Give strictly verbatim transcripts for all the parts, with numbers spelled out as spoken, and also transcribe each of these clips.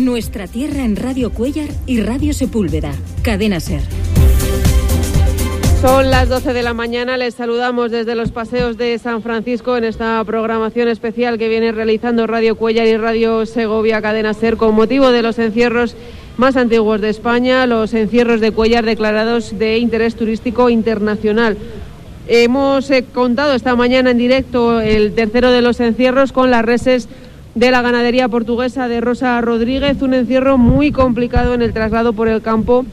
Nuestra tierra en Radio Cuéllar y Radio Sepúlveda. Cadena SER. Son las doce de la mañana, les saludamos desde los paseos de San Francisco en esta programación especial que viene realizando Radio Cuéllar y Radio Segovia Cadena SER con motivo de los encierros más antiguos de España, los encierros de Cuéllar declarados de interés turístico internacional. Hemos eh, contado esta mañana en directo el tercero de los encierros con las reses de la ganadería portuguesa de Rosa Rodríguez, un encierro muy complicado en el traslado por el campo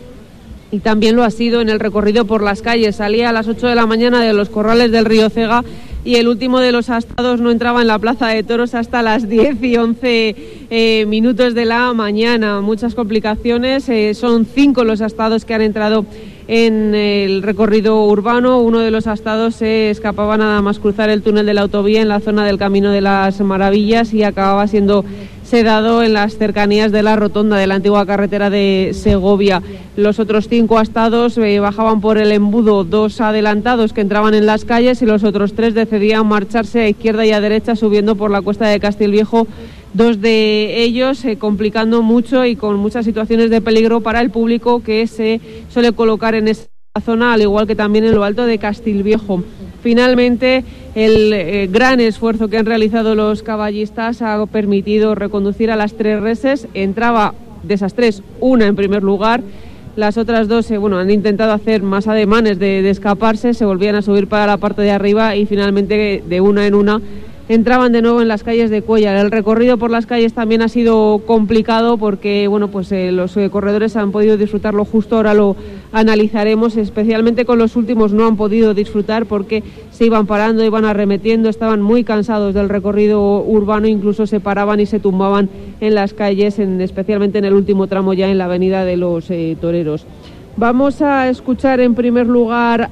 y también lo ha sido en el recorrido por las calles. Salía a las ocho de la mañana de los corrales del Río Cega y el último de los astados no entraba en la Plaza de Toros hasta las diez y once eh, minutos de la mañana. Muchas complicaciones, eh, son cinco los astados que han entrado en el recorrido urbano. Uno de los astados se escapaba nada más cruzar el túnel de la autovía en la zona del Camino de las Maravillas y acababa siendo sedado en las cercanías de la rotonda de la antigua carretera de Segovia. Los otros cinco astados eh, bajaban por el embudo, dos adelantados que entraban en las calles y los otros tres decidían marcharse a izquierda y a derecha subiendo por la cuesta de Castilviejo, dos de ellos eh, complicando mucho y con muchas situaciones de peligro para el público que se suele colocar en esa zona, al igual que también en lo alto de Castilviejo. Finalmente, el eh, gran esfuerzo que han realizado los caballistas ha permitido reconducir a las tres reses. Entraba de esas tres, una en primer lugar. Las otras dos eh, bueno, han intentado hacer más ademanes de, de escaparse, se volvían a subir para la parte de arriba y finalmente de una en una entraban de nuevo en las calles de Cuéllar. El recorrido por las calles también ha sido complicado porque bueno, pues eh, los eh, corredores han podido disfrutarlo justo, ahora lo analizaremos, especialmente con los últimos no han podido disfrutar porque se iban parando, iban arremetiendo, estaban muy cansados del recorrido urbano, incluso se paraban y se tumbaban en las calles, en, especialmente en el último tramo ya en la avenida de los eh, Toreros. Vamos a escuchar en primer lugar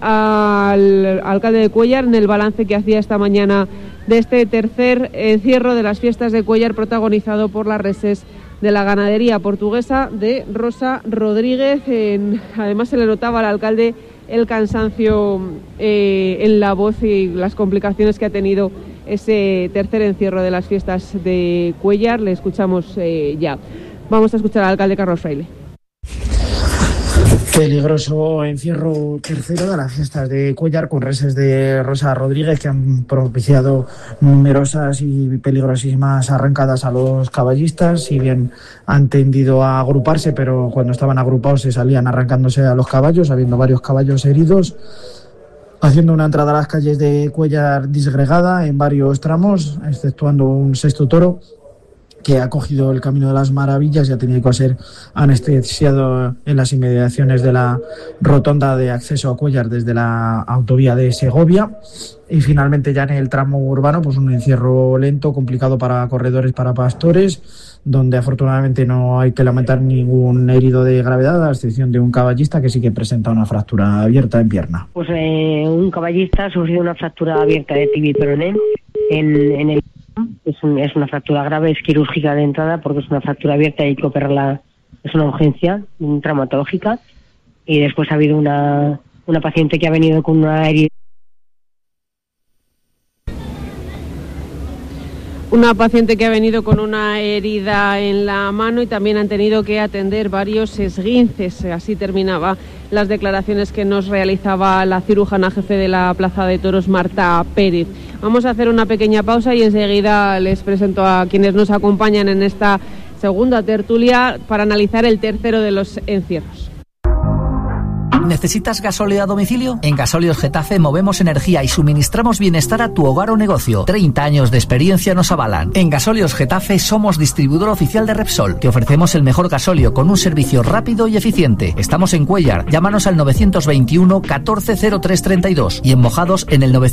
al alcalde de Cuéllar en el balance que hacía esta mañana de este tercer encierro de las fiestas de Cuéllar protagonizado por las reses de la ganadería portuguesa de Rosa Rodríguez. En, además se le notaba al alcalde el cansancio eh, en la voz y las complicaciones que ha tenido ese tercer encierro de las fiestas de Cuéllar. Le escuchamos eh, ya. Vamos a escuchar al alcalde Carlos Fraile. Peligroso encierro tercero de las fiestas de Cuéllar con reses de Rosa Rodríguez que han propiciado numerosas y peligrosísimas arrancadas a los caballistas. Si bien han tendido a agruparse, pero cuando estaban agrupados se salían arrancándose a los caballos, habiendo varios caballos heridos, haciendo una entrada a las calles de Cuéllar disgregada en varios tramos, exceptuando un sexto toro que ha cogido el Camino de las Maravillas y ha tenido que ser anestesiado en las inmediaciones de la rotonda de acceso a Cuéllar desde la autovía de Segovia. Y finalmente ya en el tramo urbano, pues un encierro lento, complicado para corredores, para pastores, donde afortunadamente no hay que lamentar ningún herido de gravedad, a excepción de un caballista que sí que presenta una fractura abierta en pierna. Pues eh, un caballista ha sufrido una fractura abierta de tibia y peroné en, en el Es, un, es una fractura grave, es quirúrgica de entrada porque es una fractura abierta y hay que operarla, es una urgencia un traumatológica. Y después ha habido una, una paciente que ha venido con una herida. Una paciente que ha venido con una herida en la mano y también han tenido que atender varios esguinces. Así terminaba las declaraciones que nos realizaba la cirujana jefe de la Plaza de Toros, Marta Pérez. Vamos a hacer una pequeña pausa y enseguida les presento a quienes nos acompañan en esta segunda tertulia para analizar el tercero de los encierros. ¿Necesitas gasóleo a domicilio? En Gasóleos Getafe movemos energía y suministramos bienestar a tu hogar o negocio. treinta años de experiencia nos avalan. En Gasóleos Getafe somos distribuidor oficial de Repsol. Te ofrecemos el mejor gasóleo con un servicio rápido y eficiente. Estamos en Cuéllar. Llámanos al novecientos veintiuno catorce cero tres treinta y dos y en Mojados en el novecientos